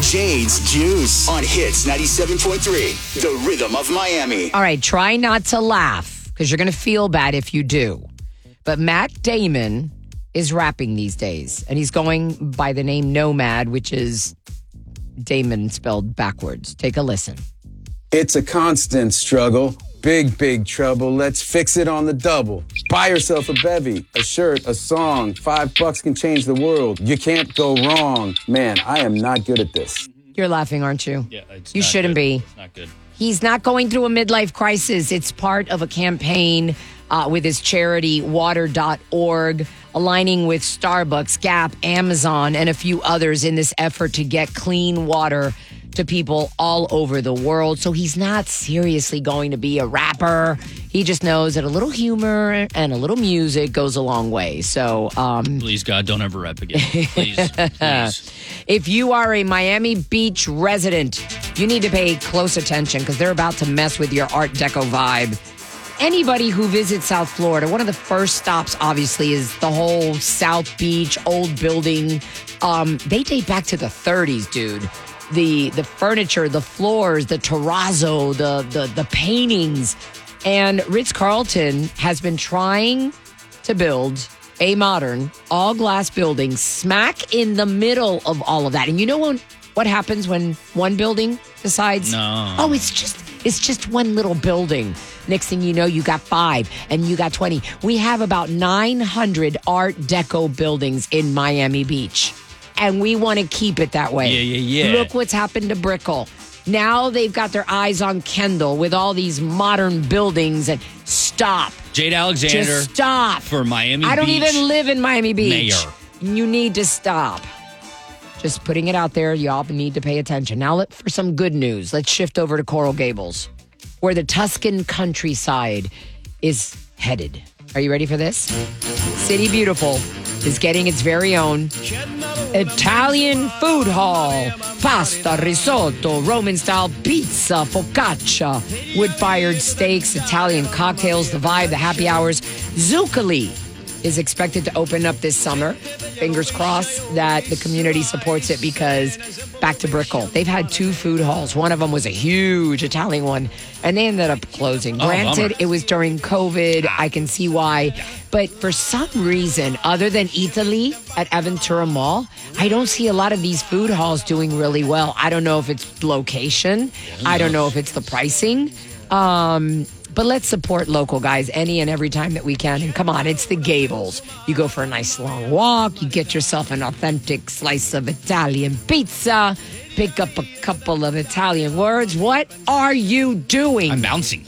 Jade's Juice on Hits 97.3, the rhythm of Miami. All right, try not to laugh because you're going to feel bad if you do. But Matt Damon is rapping these days, and he's going by the name Nomad, which is Damon spelled backwards. Take a listen. It's a constant struggle. Big, big trouble. Let's fix it on the double. Buy yourself a bevy, a shirt, a song. $5 can change the world. You can't go wrong. Man, I am not good at this. You're laughing, aren't you? Yeah, it's you not shouldn't good. be. It's not good. He's not going through a midlife crisis. It's part of a campaign with his charity, water.org, aligning with Starbucks, Gap, Amazon, and a few others in this effort to get clean water to people all over the world. So he's not seriously going to be a rapper. He just knows that a little humor and a little music goes a long way. So, Please, God, don't ever rap again. Please. Please. if you are a Miami Beach resident, you need to pay close attention because they're about to mess with your Art Deco vibe. Anybody who visits South Florida, one of the first stops, obviously, is the whole South Beach old building. They date back to the 30s, dude. The furniture, the floors, the terrazzo, the paintings. And Ritz-Carlton has been trying to build a modern, all-glass building smack in the middle of all of that. And you know what happens when one building decides, No. oh, it's just one little building. Next thing you know, you got 5 and you got 20. We have about 900 Art Deco buildings in Miami Beach. And we want to keep it that way. Yeah. Look what's happened to Brickell. Now they've got their eyes on Kendall with all these modern buildings. And stop. Jade Alexander. Just stop. For Miami Beach. I don't even live in Miami Beach. Mayor. You need to stop. Just putting it out there. Y'all need to pay attention. Now, for some good news, let's shift over to Coral Gables, where the Tuscan countryside is headed. Are you ready for this? City Beautiful is getting its very own Italian food hall. Pasta, risotto, Roman-style pizza, focaccia, wood-fired steaks, Italian cocktails, the vibe, the happy hours. Zuccoli is expected to open up this summer. Fingers crossed that the community supports it because back to Brickell. They've had 2 food halls. One of them was a huge Italian one, and they ended up closing. Granted, it was during COVID. I can see why. But for some reason, other than Italy at Aventura Mall, I don't see a lot of these food halls doing really well. I don't know if it's location. I don't know if it's the pricing. But let's support local, guys, any and every time that we can. And come on, it's the Gables. You go for a nice long walk. You get yourself an authentic slice of Italian pizza. Pick up a couple of Italian words. What are you doing? I'm bouncing.